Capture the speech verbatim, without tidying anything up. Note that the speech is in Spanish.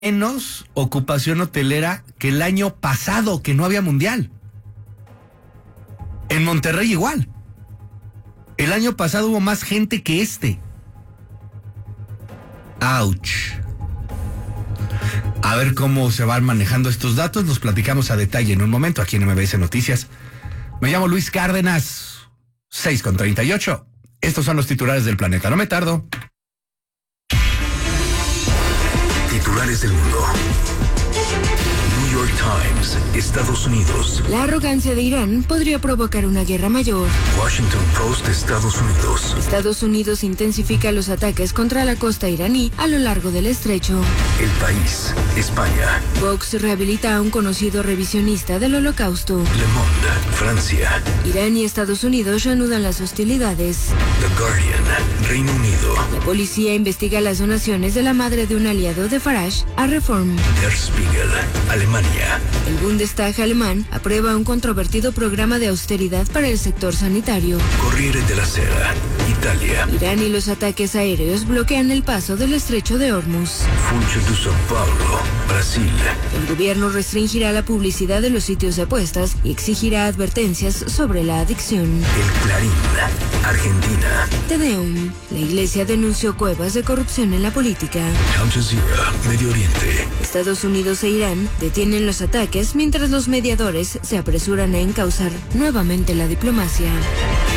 menos ocupación hotelera que el año pasado, que no había mundial. En Monterrey igual. El año pasado hubo más gente que este. ¡Auch! A ver cómo se van manejando estos datos, los platicamos a detalle en un momento aquí en M B S Noticias. Me llamo Luis Cárdenas, seis con treinta y ocho. Estos son los titulares del planeta, no me tardo. Titulares del mundo. New York Times, Estados Unidos. La arrogancia de Irán podría provocar una guerra mayor. Washington Post, Estados Unidos. Estados Unidos intensifica los ataques contra la costa iraní a lo largo del estrecho. El País, España. Vox rehabilita a un conocido revisionista del Holocausto. Le Monde, Francia. Irán y Estados Unidos reanudan las hostilidades. The Guardian, Reino Unido. La policía investiga las donaciones de la madre de un aliado de Farage a Reform. Der Spiegel, Alemania. El Bundestag alemán aprueba un controvertido programa de austeridad para el sector sanitario. Corriere della Sera, Italia. Irán y los ataques aéreos bloquean el paso del estrecho de Hormuz. Funcho de São Paulo, Brasil. El gobierno restringirá la publicidad de los sitios de apuestas y exigirá advertencias sobre la adicción. El Clarín, Argentina. Te Deum. La iglesia denunció cuevas de corrupción en la política. Al Jazeera, Medio Oriente. Estados Unidos e Irán detienen los ataques mientras los mediadores se apresuran a encauzar nuevamente la diplomacia.